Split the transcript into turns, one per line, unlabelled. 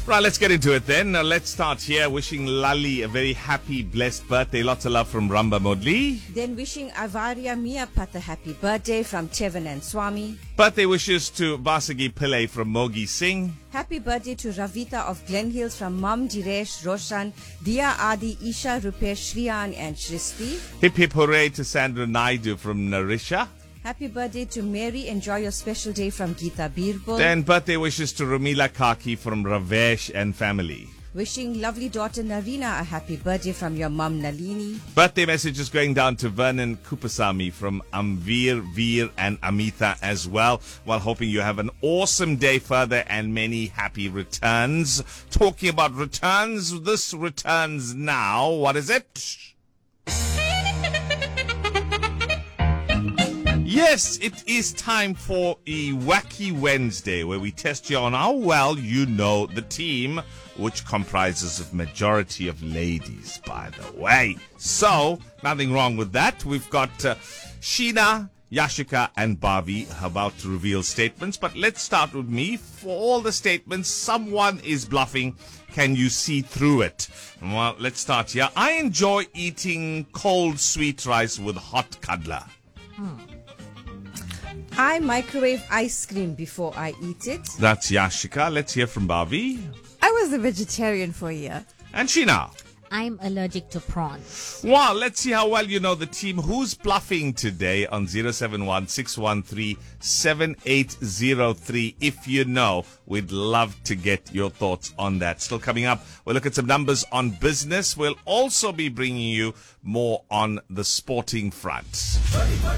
Right, let's get into it then. Let's start here. Wishing Lali a very happy, blessed birthday. Lots of love from Ramba Modli.
Then wishing Avaria Miapat a happy birthday from Chevan and Swami.
Birthday wishes to Vasagi Pillai from Mogi Singh.
Happy birthday to Ravita of Glen Hills from Mam Diresh, Roshan, Dia Adi, Isha, Rupesh, Shriyan and Shristi.
Hip hip hooray to Sandra Naidu from Narisha.
Happy birthday to Mary. Enjoy your special day from Geeta Birbal.
Then birthday wishes to Rumila Kaki from Ravesh and family.
Wishing lovely daughter Narina a happy birthday from your mum Nalini.
Birthday messages going down to Vernon Kupasamy from Amvir, Veer and Amita as well. While hoping you have an awesome day further and many happy returns. Talking about returns, this returns now. What is it? Yes, it is time for a Wacky Wednesday where we test you on how well you know the team, which comprises of majority of ladies, by the way. So, nothing wrong with that. We've got Sheena, Yashika and Bhavi about to reveal statements, but let's start with me. For all the statements, someone is bluffing. Can you see through it? Well, let's start here. I enjoy eating cold sweet rice with hot kadla.
I microwave ice cream before I eat it.
That's Yashika. Let's hear from Bhavi.
I was a vegetarian for a year.
And Sheena.
I'm allergic to prawn.
Wow, let's see how well you know the team. Who's bluffing today on 071-613-7803? If you know, we'd love to get your thoughts on that. Still coming up, we'll look at some numbers on business. We'll also be bringing you more on the sporting front.